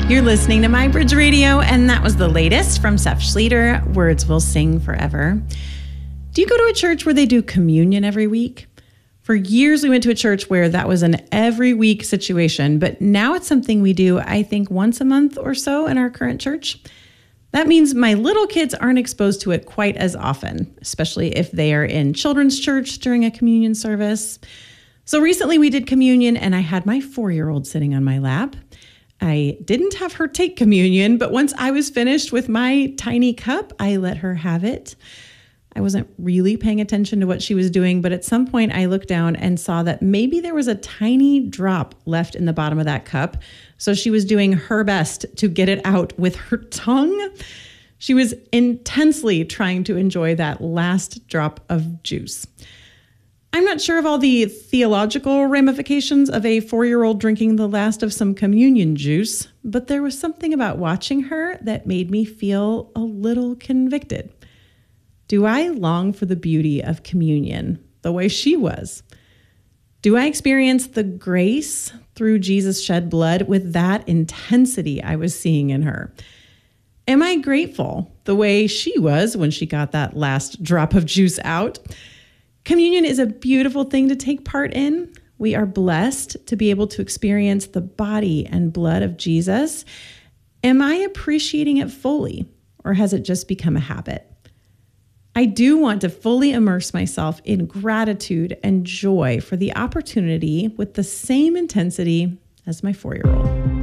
You're listening to My Bridge Radio, and that was the latest from Seth Schleter, Words Will Sing Forever. Do you go to a church where they do communion every week? For years, we went to a church where that was an every week situation, but now it's something we do, I think, once a month or so in our current church. That means my little kids aren't exposed to it quite as often, especially if they are in children's church during a communion service. So recently we did communion, and I had my 4-year-old sitting on my lap. I didn't have her take communion, but once I was finished with my tiny cup, I let her have it. I wasn't really paying attention to what she was doing, but at some point I looked down and saw that maybe there was a tiny drop left in the bottom of that cup. So she was doing her best to get it out with her tongue. She was intensely trying to enjoy that last drop of juice. I'm not sure of all the theological ramifications of a 4-year-old drinking the last of some communion juice, but there was something about watching her that made me feel a little convicted. Do I long for the beauty of communion the way she was? Do I experience the grace through Jesus' shed blood with that intensity I was seeing in her? Am I grateful the way she was when she got that last drop of juice out? Communion is a beautiful thing to take part in. We are blessed to be able to experience the body and blood of Jesus. Am I appreciating it fully, or has it just become a habit? I do want to fully immerse myself in gratitude and joy for the opportunity with the same intensity as my 4-year-old.